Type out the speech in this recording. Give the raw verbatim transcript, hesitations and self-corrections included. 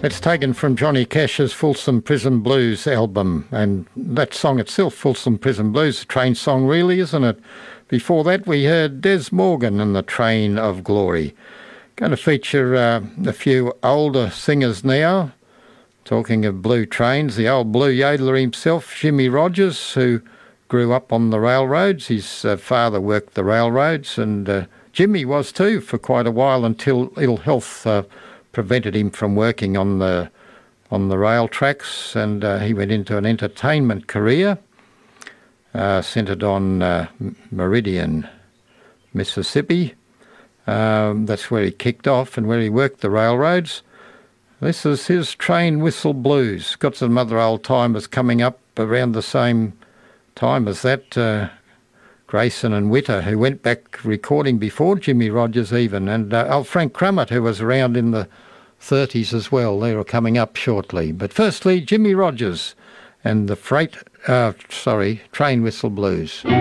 It's taken from Johnny Cash's Folsom Prison Blues album, and that song itself, Folsom Prison Blues, a train song really, isn't it? Before that we heard Des Morgan and the Train of Glory. Going to feature uh, a few older singers now. Talking of blue trains, the old blue yodeler himself, Jimmy Rogers, who grew up on the railroads. His uh, father worked the railroads, and uh, Jimmy was too for quite a while until ill health uh, prevented him from working on the on the rail tracks, and uh, he went into an entertainment career uh, centred on uh, Meridian, Mississippi. Um, that's where he kicked off and where he worked the railroads. This is his Train Whistle Blues. Got some other old timers coming up around the same time as that. Uh, Grayson and Witter, who went back recording before Jimmy Rogers even, and uh, oh, Frank Crummett, who was around in the thirties as well. They were coming up shortly. But firstly, Jimmy Rogers and the Freight, uh, sorry, Train Whistle Blues.